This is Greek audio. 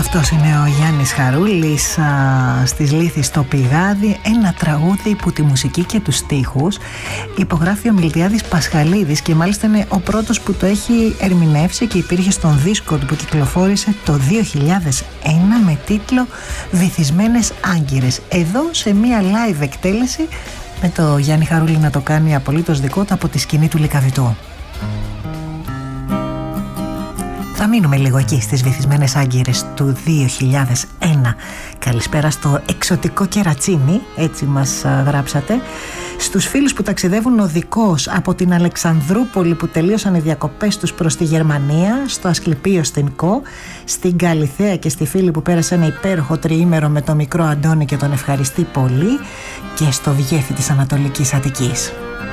Αυτός είναι ο Γιάννης Χαρούλης στις Λύθεις στο Πηγάδι, ένα τραγούδι που τη μουσική και τους στίχους υπογράφει ο Μιλτιάδης Πασχαλίδης και μάλιστα είναι ο πρώτος που το έχει ερμηνεύσει και υπήρχε στον δίσκο του που κυκλοφόρησε το 2001 με τίτλο «Βυθισμένες Άγκυρες». Εδώ σε μια live εκτέλεση με το Γιάννη Χαρούλη να το κάνει απολύτως δικό του από τη σκηνή του Λυκαβητού. Θα μείνουμε λίγο εκεί στις Βυθισμένες Άγκυρες του 2001. Καλησπέρα στο εξωτικό κερατσίνι, έτσι μας γράψατε. Στους φίλους που ταξιδεύουν οδικώς από την Αλεξανδρούπολη που τελείωσαν οι διακοπές τους προς τη Γερμανία, στο Ασκληπείο στην Κο, στην Καλιθέα και στη φίλη που πέρασε ένα υπέροχο τριήμερο με το μικρό Αντώνη και τον ευχαριστεί πολύ, και στο Βιέφη της Ανατολικής Αττικής.